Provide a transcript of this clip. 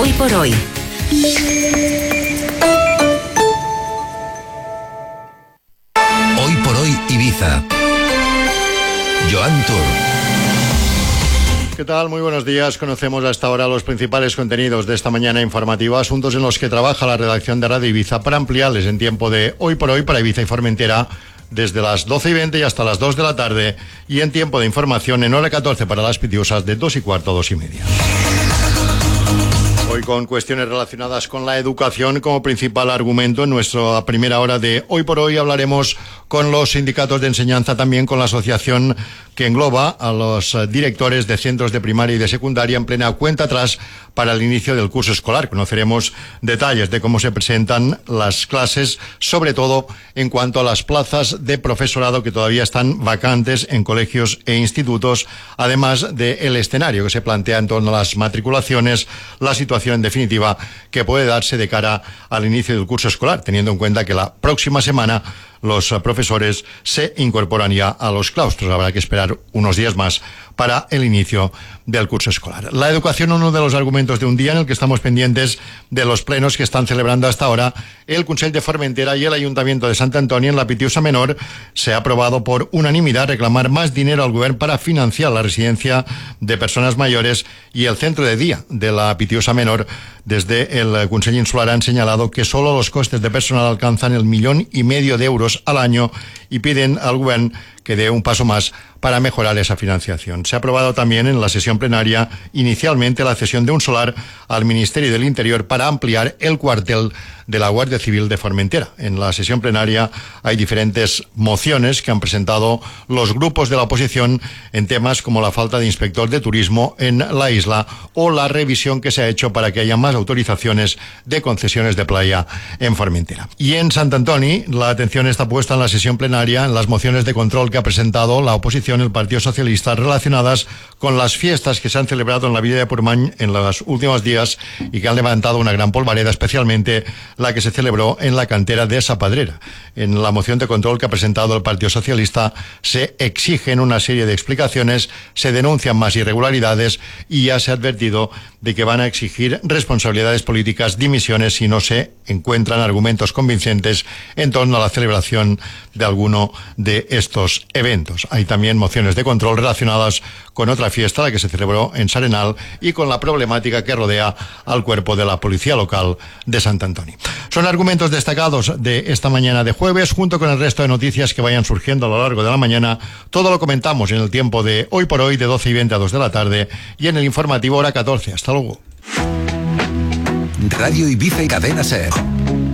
Hoy por hoy. Hoy por hoy Ibiza. Joan Tour. ¿Qué tal? Muy buenos días. Conocemos hasta ahora los principales contenidos de esta mañana informativa, asuntos en los que trabaja la redacción de Radio Ibiza para ampliarles en tiempo de Hoy por Hoy para Ibiza y Formentera desde las 12:20 y hasta las 2 de la tarde, y en tiempo de información en hora 14 para las Pitiusas de 2:15 a 2:30. Hoy con cuestiones relacionadas con la educación como principal argumento. En nuestra primera hora de Hoy por Hoy hablaremos con los sindicatos de enseñanza, también con la asociación que engloba a los directores de centros de primaria y de secundaria en plena cuenta atrás para el inicio del curso escolar. Conoceremos detalles de cómo se presentan las clases, sobre todo en cuanto a las plazas de profesorado que todavía están vacantes en colegios e institutos, además del escenario que se plantea en torno a las matriculaciones, la situación en definitiva que puede darse de cara al inicio del curso escolar, teniendo en cuenta que la próxima semana los profesores se incorporan ya a los claustros. Habrá que esperar unos días más para el inicio del curso escolar. La educación, uno de los argumentos de un día en el que estamos pendientes de los plenos que están celebrando hasta ahora el Consell de Formentera y el Ayuntamiento de Sant Antoni. En la Pitiusa Menor se ha aprobado por unanimidad reclamar más dinero al Govern para financiar la residencia de personas mayores y el centro de día de la Pitiusa Menor. Desde el Consell Insular han señalado que solo los costes de personal alcanzan el 1,5 millones de euros al año y piden al Govern que dé un paso más para mejorar esa financiación. Se ha aprobado también en la sesión plenaria inicialmente la cesión de un solar al Ministerio del Interior para ampliar el cuartel de la Guardia Civil de Formentera. En la sesión plenaria hay diferentes mociones que han presentado los grupos de la oposición en temas como la falta de inspector de turismo en la isla o la revisión que se ha hecho para que haya más autorizaciones de concesiones de playa en Formentera. Y en Sant Antoni la atención está puesta en la sesión plenaria en las mociones de control que ha presentado la oposición, el Partido Socialista, relacionadas con las fiestas que se han celebrado en la villa de Portmany en los últimos días y que han levantado una gran polvareda, especialmente la que se celebró en la cantera de Sapadrera. En la moción de control que ha presentado el Partido Socialista se exigen una serie de explicaciones, se denuncian más irregularidades y ya se ha advertido de que van a exigir responsabilidades políticas, dimisiones si no se encuentran argumentos convincentes en torno a la celebración de alguno de estos eventos. Hay también mociones de control relacionadas con otra fiesta, la que se celebró en S'Arenal, y con la problemática que rodea al cuerpo de la Policía Local de Sant Antoni. Son argumentos destacados de esta mañana de jueves, junto con el resto de noticias que vayan surgiendo a lo largo de la mañana. Todo lo comentamos en el tiempo de Hoy por Hoy de 12:20 a 2 de la tarde y en el informativo hora 14. Hasta luego. Radio Ibiza y Cadena SER.